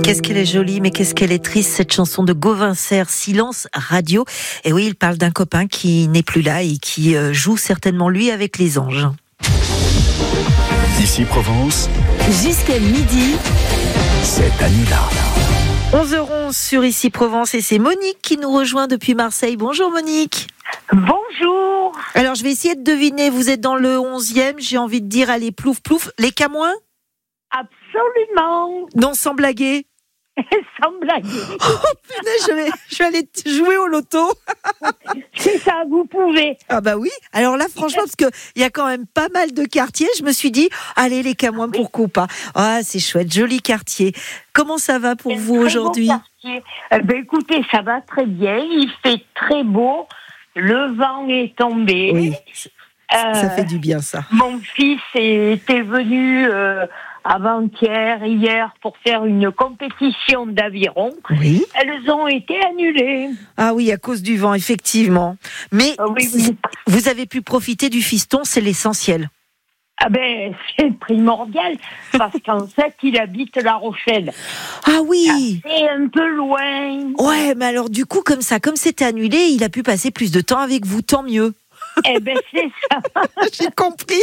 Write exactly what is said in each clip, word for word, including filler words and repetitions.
Qu'est-ce qu'elle est jolie, mais qu'est-ce qu'elle est triste, cette chanson de Gauvin Serre, Silence Radio. Et oui, il parle d'un copain qui n'est plus là et qui euh, joue certainement lui avec les anges. Ici Provence, jusqu'à midi, c'est Anila. onze heures onze sur Ici Provence et c'est Monique qui nous rejoint depuis Marseille. Bonjour Monique. Bonjour. Alors je vais essayer de deviner, vous êtes dans le onzième, j'ai envie de dire, allez, plouf plouf, les Camoins ? Absolument. Non, sans blaguer. Sans blague. Oh punaise, je vais, je vais aller jouer au loto. C'est ça, vous pouvez. Ah bah oui. Alors là, franchement, parce que il y a quand même pas mal de quartiers, je me suis dit, allez les Camoins, pourquoi pas. Ah, c'est chouette, joli quartier. Comment ça va pour C'est vous un très aujourd'hui ? beau quartier. Eh ben, écoutez, ça va très bien. Il fait très beau. Le vent est tombé. Oui, Euh, ça fait du bien ça. Mon fils était venu euh, avant-hier, hier, pour faire une compétition d'aviron. Oui. Elles ont été annulées. Ah oui, à cause du vent, effectivement. Mais Ah oui, oui. vous avez pu profiter du fiston, c'est l'essentiel. Ah ben, c'est primordial, parce qu'en fait, il habite La Rochelle. Ah oui. C'est un peu loin. Ouais, mais alors du coup, comme ça, comme c'était annulé, il a pu passer plus de temps avec vous, tant mieux. Eh ben, c'est ça. J'ai compris.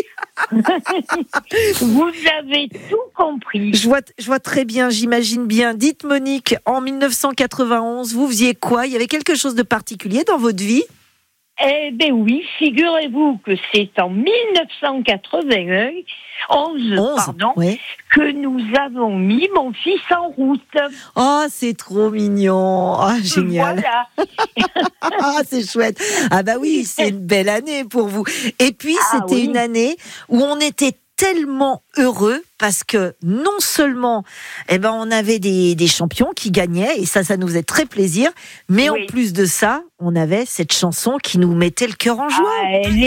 Vous avez tout compris. Je vois, je vois très bien, j'imagine bien. Dites Monique, en dix-neuf cent quatre-vingt-onze, vous faisiez quoi ? Il y avait quelque chose de particulier dans votre vie ? Eh ben oui, figurez-vous que c'est en dix-neuf cent quatre-vingt-un, onze, onze, pardon, ouais. que nous avons mis mon fils en route. Oh, c'est trop mignon. Ah, génial. Voilà. Ah, c'est chouette. Ah bah oui, c'est une belle année pour vous. Et puis, Ah, c'était oui. une année où on était tellement heureux parce que non seulement eh ben, on avait des, des champions qui gagnaient, et ça, ça nous faisait très plaisir, mais Oui. en plus de ça, on avait cette chanson qui nous mettait le cœur en joie. Ah, elle